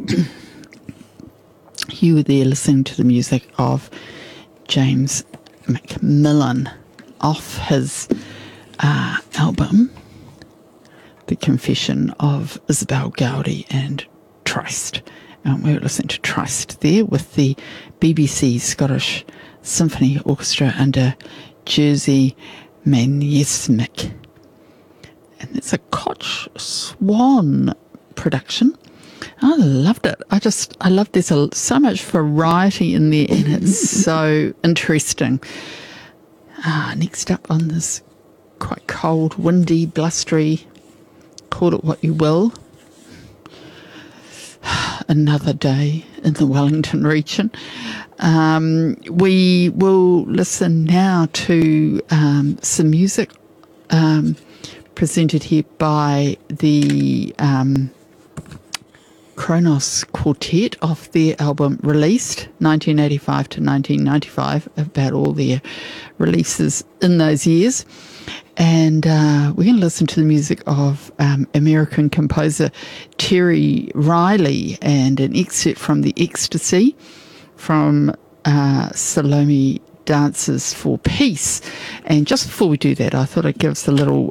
You were there listening to the music of James Macmillan off his album, The Confession of Isabel Gowdy and Trist. We were listening to Trist there with the BBC Scottish Symphony Orchestra under Jerzy Maniesmith. And it's a Koch Swan production. I loved it. I love there's so much variety in there, and it's so interesting. Next up on this quite cold, windy, blustery, call it what you will, another day in the Wellington region. We will listen now to some music presented here by the Kronos Quartet off their album Released, 1985 to 1995, about all their releases in those years. And we're going to listen to the music of American composer Terry Riley and an excerpt from The Ecstasy from Salome Dances for Peace. And just before we do that, I thought I'd give us a little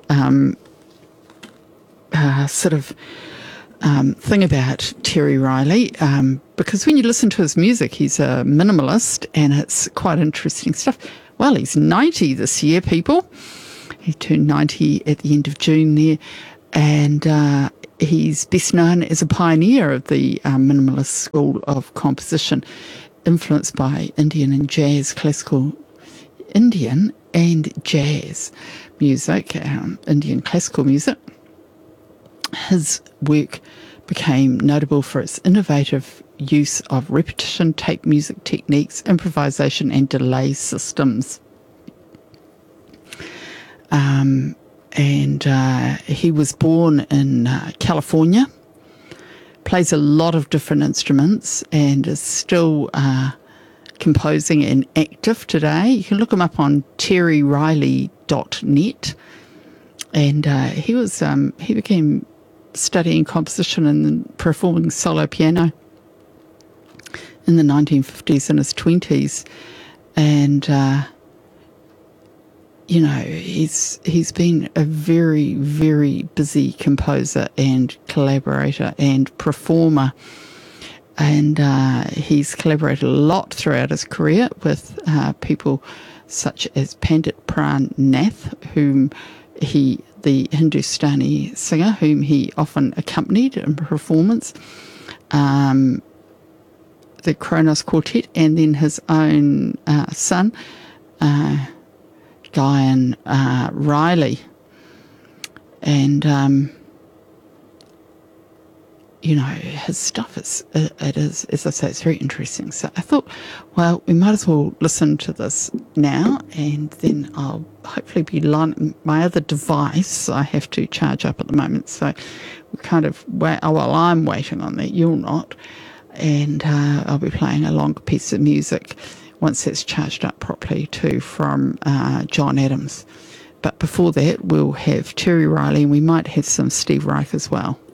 thing about Terry Riley, because when you listen to his music, he's a minimalist and it's quite interesting stuff. Well, he's 90 this year, people. He turned 90 at the end of June there, and he's best known as a pioneer of the minimalist school of composition, influenced by Indian and jazz, classical Indian and jazz music, Indian classical music. His work became notable for its innovative use of repetition, tape music techniques, improvisation and delay systems. He was born in California, plays a lot of different instruments and is still composing and active today. You can look him up on terryriley.net. And he began studying composition and performing solo piano in the 1950s in his 20s. And he's been a very, very busy composer and collaborator and performer. And he's collaborated a lot throughout his career with people such as Pandit Pran Nath, the Hindustani singer, whom he often accompanied in performance, the Kronos Quartet, and then his own son, Guyan Riley. And his stuff is, as I say, it's very interesting. So I thought, well, we might as well listen to this now, and then I'll hopefully be lining my other device. I have to charge up at the moment, so we kind of wait. Oh, well, I'm waiting on that. You're not, and I'll be playing a longer piece of music once it's charged up properly too, from John Adams. But before that, we'll have Terry Riley, and we might have some Steve Reich as well.